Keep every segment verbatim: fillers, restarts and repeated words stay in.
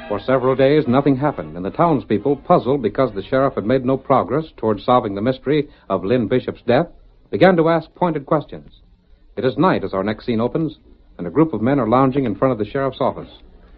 For several days, nothing happened, and the townspeople, puzzled because the sheriff had made no progress toward solving the mystery of Lynn Bishop's death, began to ask pointed questions. It is night as our next scene opens, and a group of men are lounging in front of the sheriff's office.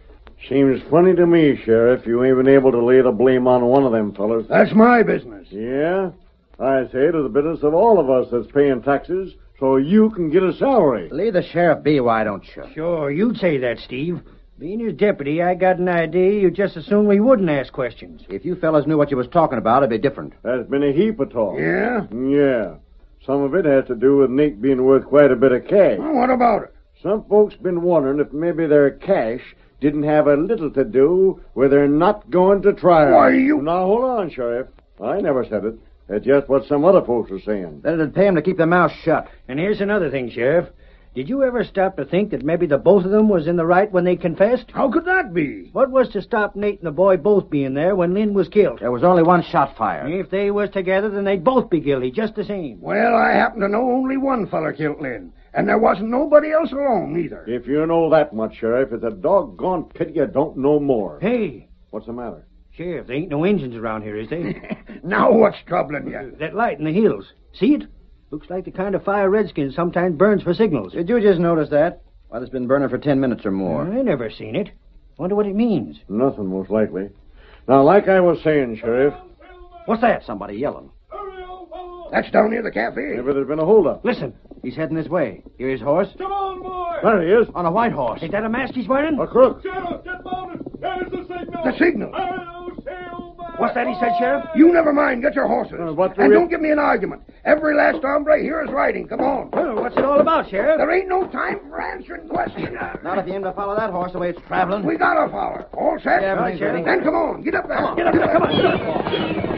Seems funny to me, Sheriff, you ain't been able to lay the blame on one of them fellas. That's my business. Yeah? I say it is the business of all of us that's paying taxes, so you can get a salary. Leave the sheriff be, why don't you? Sure, you'd say that, Steve. Being his deputy, I got an idea you'd just as soon we wouldn't ask questions. If you fellas knew what you was talking about, it'd be different. There's been a heap of talk. Yeah? Yeah. Some of it has to do with Nate being worth quite a bit of cash. Well, what about it? Some folks been wondering if maybe their cash didn't have a little to do with their not going to trial. Why, you... Now, hold on, Sheriff. I never said it. It's just what some other folks are saying. Then it'd pay him to keep their mouths shut. And here's another thing, Sheriff. Did you ever stop to think that maybe the both of them was in the right when they confessed? How could that be? What was to stop Nate and the boy both being there when Lynn was killed? There was only one shot fired. If they was together, then they'd both be guilty, just the same. Well, I happen to know only one feller killed Lynn. And there wasn't nobody else along, either. If you know that much, Sheriff, it's a doggone pity you don't know more. Hey. What's the matter? Sheriff, there ain't no engines around here, is there? Now what's troubling you? That light in the hills. See it? Looks like the kind of fire Redskins sometimes burns for signals. Did you just notice that? Why, it's been burning for ten minutes or more. I never seen it. Wonder what it means. Nothing, most likely. Now, like I was saying, Sheriff... What's that? Somebody yelling. That's down near the cafe. Maybe there's been a holdup. Listen. He's heading this way. Hear his horse? Come on, boy! There he is. On a white horse. Is that a mask he's wearing? A crook. Sheriff, get mounted! There's the signal! The signal. I'll sail back. What's that he said, Sheriff? You never mind. Get your horses. Uh, what do and we- don't give me an argument. Every last hombre here is riding. Come on. Well, what's it all about, Sheriff? There ain't no time for answering questions. Not if you aim to follow that horse the way it's traveling. We got a follower. All set? Yeah, everything's ready. Then come on. Get up there. Get up there, come on.